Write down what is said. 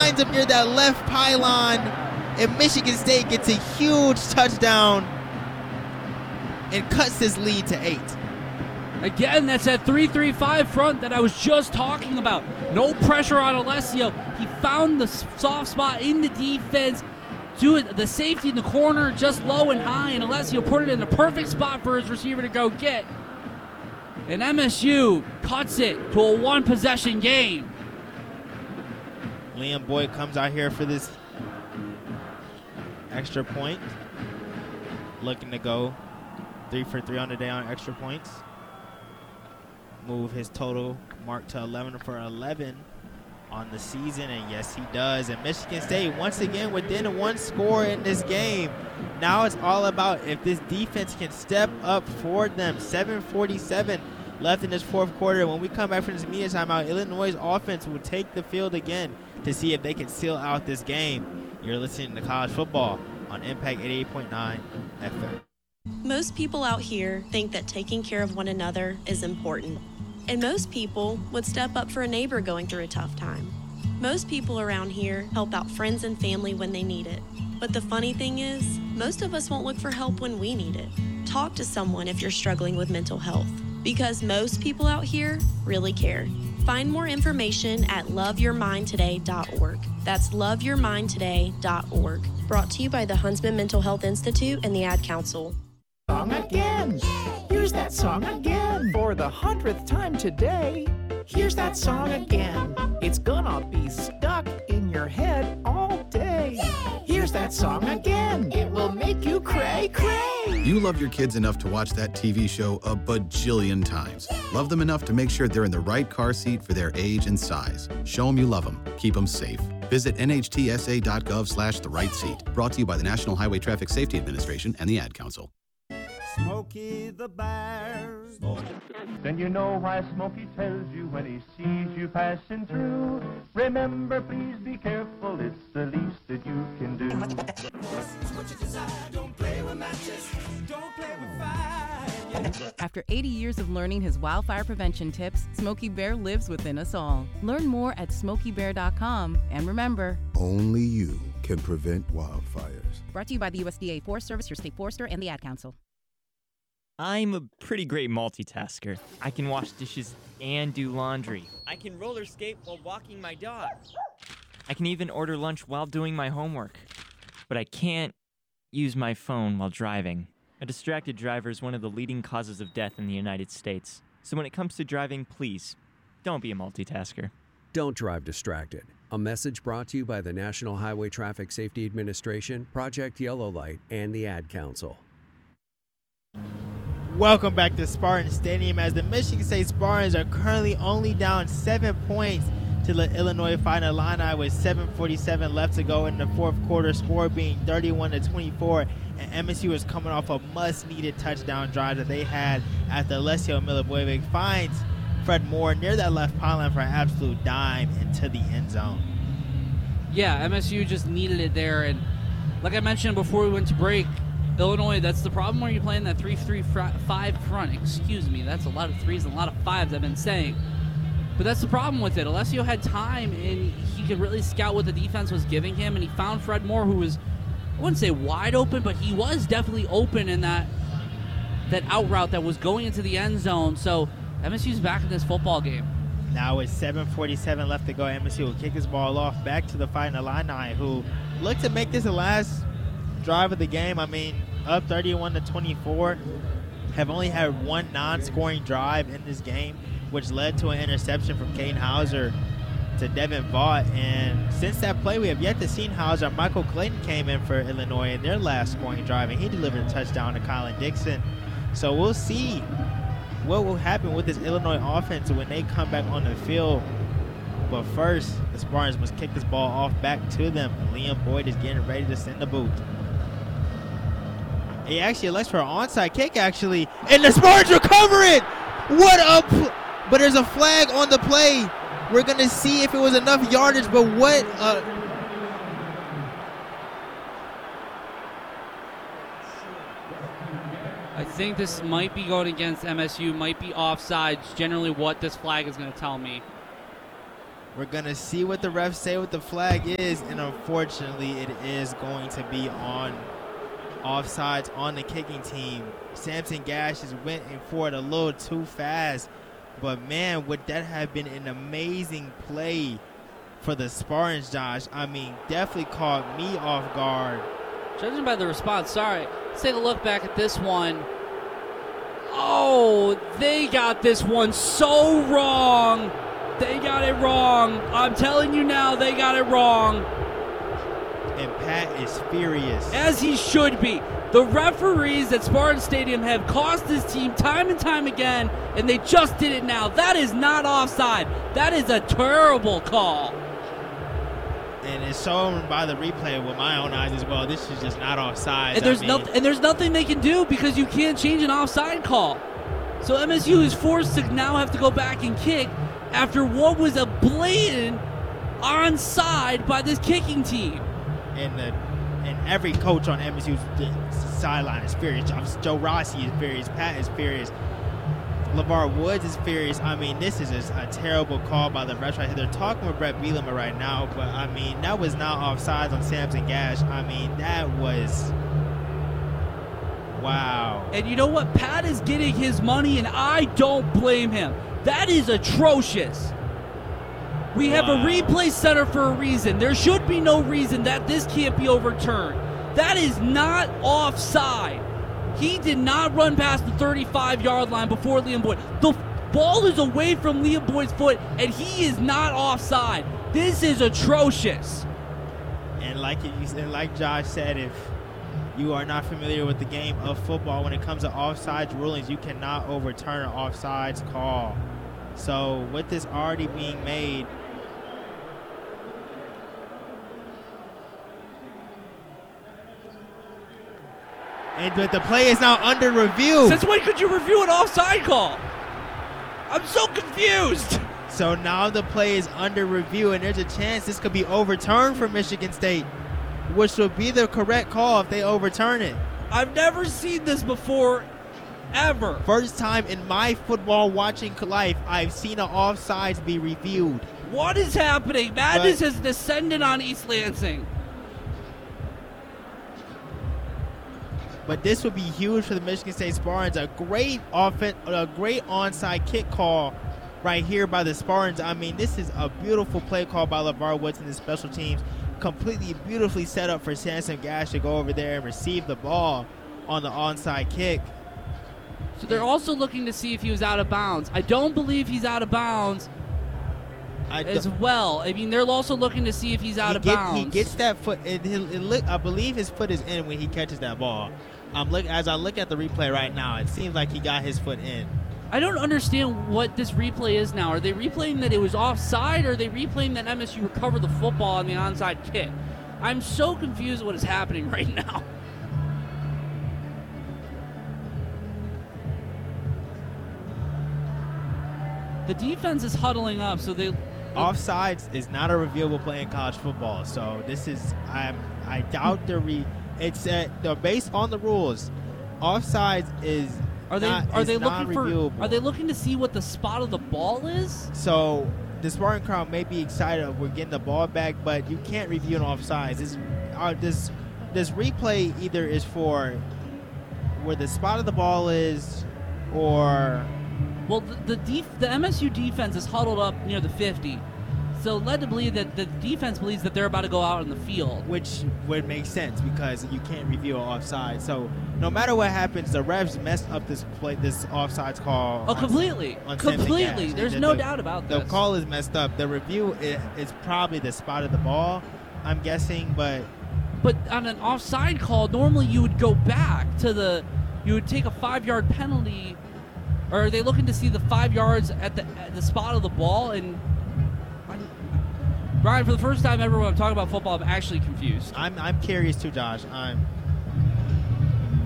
finds him near that left pylon, and Michigan State gets a huge touchdown and cuts this lead to 8. Again, that's that 3-3-5 front that I was just talking about. No pressure on Alessio. He found the soft spot in the defense. The safety in the corner just low and high, and Alessio put it in the perfect spot for his receiver to go get. And MSU cuts it to a one-possession game. Liam Boyd comes out here for this extra point. Looking to go 3 for 3 on the day on extra points. Move his total mark to 11 for 11 on the season, and yes, he does. And Michigan State, once again, within one score in this game. Now it's all about if this defense can step up for them. 7:47 left in this fourth quarter. When we come back from this media timeout, Illinois' offense will take the field again to see if they can seal out this game. You're listening to College Football on Impact 88.9 FM. Most people out here think that taking care of one another is important. And most people would step up for a neighbor going through a tough time. Most people around here help out friends and family when they need it. But the funny thing is, most of us won't look for help when we need it. Talk to someone if you're struggling with mental health, because most people out here really care. Find more information at loveyourmindtoday.org. That's loveyourmindtoday.org. Brought to you by the Huntsman Mental Health Institute and the Ad Council. Song again. Here's that song again. For the 100th time today. Here's that song again. It's gonna be stuck in your head all day. Here's that song again. It will make you cray cray. You love your kids enough to watch that TV show a bajillion times. Love them enough to make sure they're in the right car seat for their age and size. Show them you love them. Keep them safe. Visit nhtsa.gov/the right seat. Brought to you by the National Highway Traffic Safety Administration and the Ad Council. Smokey the Bear. Then you know why Smokey tells you when he sees you passing through. Remember, please be careful, it's the least that you can do. What you desire, don't play with matches, don't play with fire. After 80 years of learning his wildfire prevention tips, Smokey Bear lives within us all. Learn more at SmokeyBear.com. And remember, only you can prevent wildfires. Brought to you by the USDA Forest Service, your state forester, and the Ad Council. I'm a pretty great multitasker. I can wash dishes and do laundry. I can roller skate while walking my dog. I can even order lunch while doing my homework. But I can't use my phone while driving. A distracted driver is one of the leading causes of death in the United States. So when it comes to driving, please, don't be a multitasker. Don't drive distracted. A message brought to you by the National Highway Traffic Safety Administration, Project Yellow Light, and the Ad Council. Welcome back to Spartan Stadium, as the Michigan State Spartans are currently only down 7 points to the Illinois Fighting Illini with 7:47 left to go in the fourth quarter, score being 31-24, and MSU is coming off a much-needed touchdown drive that they had after Alessio Milivojevic finds Fred Moore near that left pylon for an absolute dime into the end zone. Yeah, MSU just needed it there, and like I mentioned before we went to break, Illinois, that's the problem when you're playing that 3-3-5 front. Excuse me, that's a lot of threes and a lot of fives I've been saying. But that's the problem with it. Alessio had time, and he could really scout what the defense was giving him, and he found Fred Moore, who was, I wouldn't say wide open, but he was definitely open in that out route that was going into the end zone. So MSU's back in this football game. Now with 7:47 left to go, MSU will kick his ball off back to the Fighting Illini, who look to make this the last drive of the game. I mean, up 31-24, have only had one non-scoring drive in this game, which led to an interception from Caden Hauser to Devin Vaught. And since that play, we have yet to see Hauser. Michael Clayton came in for Illinois in their last scoring drive, and he delivered a touchdown to Colin Dixon. So we'll see what will happen with this Illinois offense when they come back on the field. But first, the Spartans must kick this ball off back to them. Liam Boyd is getting ready to send the boot. He actually elects for an onside kick, actually, and the Spartans recover it! But there's a flag on the play. We're going to see if it was enough yardage, but what I think this might be going against MSU, might be offsides, generally what this flag is going to tell me. We're going to see what the refs say what the flag is, and unfortunately it is going to be on offsides on the kicking team. Samson Gash just went in for it a little too fast, but man, would that have been an amazing play for the Spartans, Josh. I mean, definitely caught me off guard. Judging by the response, sorry, let's take a look back at this one. Oh, they got this one so wrong. They got it wrong. I'm telling you now, they got it wrong. And Pat is furious. As he should be. The referees at Spartan Stadium have cost this team time and time again, and they just did it now. That is not offside. That is a terrible call. And it's shown by the replay with my own eyes as well. This is just not offside. And there's nothing they can do because you can't change an offside call. So MSU is forced to now have to go back and kick after what was a blatant onside by this kicking team. And every coach on MSU's sideline is furious. Joe Rossi is furious. Pat is furious. LeVar Woods is furious. I mean, this is just a terrible call by the refs right here. They're talking with Brett Bielema right now, but I mean, that was not offsides on Samson Gash. I mean, that was wow. And you know what? Pat is getting his money, and I don't blame him. That is atrocious. We have a replay center for a reason. There should be no reason that this can't be overturned. That is not offside. He did not run past the 35-yard line before Liam Boyd. The ball is away from Liam Boyd's foot, and he is not offside. This is atrocious. And like Josh said, if you are not familiar with the game of football, when it comes to offsides rulings, you cannot overturn an offsides call. So with this already being made, but the play is now under review. Since when could you review an offside call? I'm so confused. So now the play is under review, and there's a chance this could be overturned for Michigan State, which would be the correct call if they overturn it. I've never seen this before, ever. First time in my football watching life I've seen an offsides be reviewed. What is happening? Madness has descended on East Lansing. But this would be huge for the Michigan State Spartans. A great onside kick call right here by the Spartans. I mean, this is a beautiful play call by LeVar Woods and the special teams. Completely beautifully set up for Samson Gash to go over there and receive the ball on the onside kick. So they're also looking to see if he was out of bounds. I don't believe he's out of bounds as well. I mean, they're also looking to see if he's out of bounds. He gets that foot. I believe his foot is in when he catches that ball. As I look at the replay right now, it seems like he got his foot in. I don't understand what this replay is now. Are they replaying that it was offside, or are they replaying that MSU recovered the football on the onside kick? I'm so confused what is happening right now. The defense is huddling up, so they... Offsides is not a reviewable play in college football, so this is... I doubt they're based on the rules. Offsides is Are they looking to see what the spot of the ball is? So the Spartan crowd may be excited we're getting the ball back, but you can't review an offsides. This replay either is for where the spot of the ball is, or... Well, the MSU defense is huddled up near the 50. So led to believe that the defense believes that they're about to go out on the field. Which would make sense because you can't review an offside. So no matter what happens, the refs messed up this offsides call. Oh, completely. Completely. There's no doubt about this. The call is messed up. The review is probably the spot of the ball, I'm guessing, but on an offside call, normally you would go back to you would take a 5-yard penalty, or are they looking to see the 5 yards at the spot of the ball? And Brian, for the first time ever when I'm talking about football, I'm actually confused. I'm curious too, Josh.